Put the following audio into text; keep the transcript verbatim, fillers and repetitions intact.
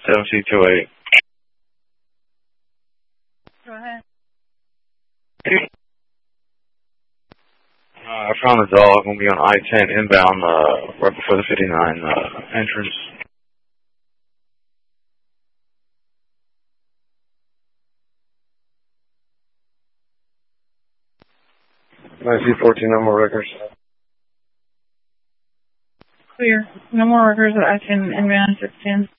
seven C two eight. Go ahead. Uh, I found a dog going to be on I ten inbound uh, right before the fifty-nine uh, entrance. I see fourteen, no more records. Clear. No more records at I ten inbound six ten.